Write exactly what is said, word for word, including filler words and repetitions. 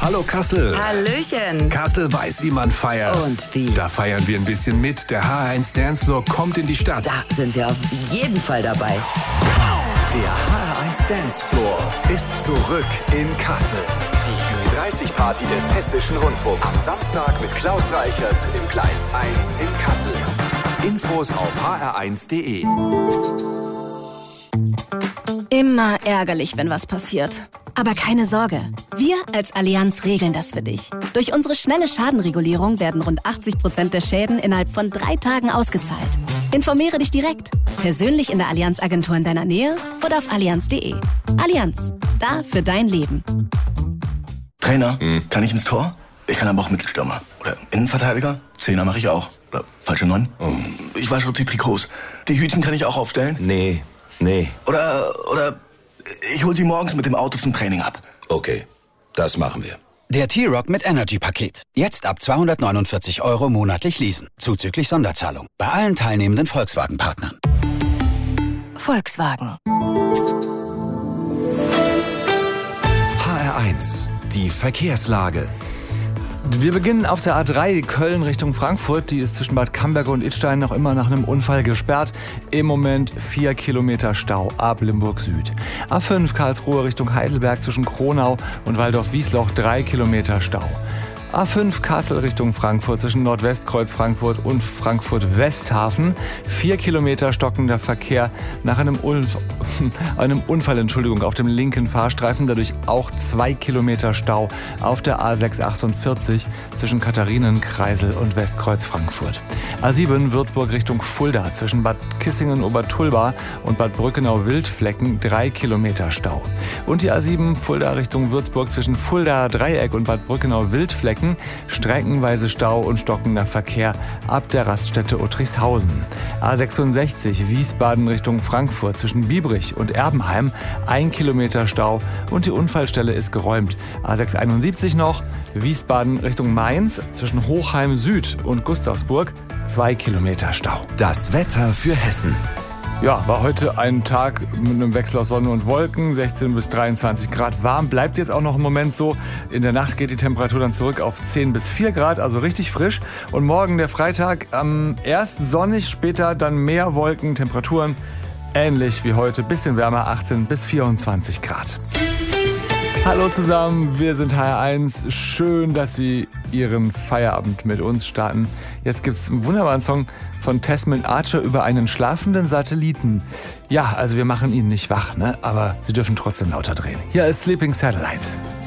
Hallo Kassel. Hallöchen. Kassel weiß, wie man feiert. Und wie? Da feiern wir ein bisschen mit. Der H R eins Dancefloor kommt in die Stadt. Da sind wir auf jeden Fall dabei. Der H R eins Dancefloor ist zurück in Kassel. Die Ü dreißig Party des Hessischen Rundfunks. Am Samstag mit Klaus Reichert im Gleis eins in Kassel. Infos auf h r eins punkt de. Immer ärgerlich, wenn was passiert. Aber keine Sorge, wir als Allianz regeln das für dich. Durch unsere schnelle Schadenregulierung werden rund achtzig Prozent der Schäden innerhalb von drei Tagen ausgezahlt. Informiere dich direkt, persönlich in der Allianz-Agentur in deiner Nähe oder auf allianz punkt de. Allianz, da für dein Leben. Trainer, hm. kann ich ins Tor? Ich kann aber auch Mittelstürmer. Oder Innenverteidiger? Zehner mache ich auch. Oder falsche Neun? Oh. Ich wasche die Trikots. Die Hütchen kann ich auch aufstellen? Nee, nee. Oder, oder ich hol sie morgens mit dem Auto zum Training ab. Okay, das machen wir. Der T-Rock mit Energy-Paket. Jetzt ab zweihundertneunundvierzig Euro monatlich leasen. Zuzüglich Sonderzahlung. Bei allen teilnehmenden Volkswagen-Partnern. Volkswagen. H R eins. Die Verkehrslage. Wir beginnen auf der A drei Köln Richtung Frankfurt. Die ist zwischen Bad Camberge und Idstein noch immer nach einem Unfall gesperrt. Im Moment vier Kilometer Stau ab Limburg Süd. A fünf Karlsruhe Richtung Heidelberg zwischen Kronau und Waldorf-Wiesloch drei Kilometer Stau. A fünf Kassel Richtung Frankfurt zwischen Nordwestkreuz Frankfurt und Frankfurt-Westhafen. Vier Kilometer stockender Verkehr nach einem, Unf- einem Unfall Entschuldigung, auf dem linken Fahrstreifen. Dadurch auch zwei Kilometer Stau auf der A sechs achtundvierzig zwischen Katharinenkreisel und Westkreuz Frankfurt. A sieben Würzburg Richtung Fulda zwischen Bad Kissingen-Obertulba und Bad Brückenau-Wildflecken drei Kilometer Stau. Und die A sieben Fulda Richtung Würzburg zwischen Fulda Dreieck und Bad Brückenau-Wildflecken streckenweise Stau und stockender Verkehr ab der Raststätte Uttrichshausen. A sechsundsechzig Wiesbaden Richtung Frankfurt zwischen Biebrich und Erbenheim ein Kilometer Stau und die Unfallstelle ist geräumt. A sechshunderteinundsiebzig noch Wiesbaden Richtung Mainz zwischen Hochheim Süd und Gustavsburg zwei Kilometer Stau. Das Wetter für Hessen. Ja, war heute ein Tag mit einem Wechsel aus Sonne und Wolken, sechzehn bis dreiundzwanzig Grad warm. Bleibt jetzt auch noch im Moment so. In der Nacht geht die Temperatur dann zurück auf zehn bis vier Grad, also richtig frisch. Und morgen der Freitag, ähm, erst sonnig, später dann mehr Wolken, Temperaturen ähnlich wie heute, bisschen wärmer, achtzehn bis vierundzwanzig Grad. Hallo zusammen, wir sind H R eins. Schön, dass Sie Ihren Feierabend mit uns starten. Jetzt gibt's einen wunderbaren Song von Tesman Archer über einen schlafenden Satelliten. Ja, also wir machen ihn nicht wach, ne? Aber Sie dürfen trotzdem lauter drehen. Hier ist Sleeping Satellites.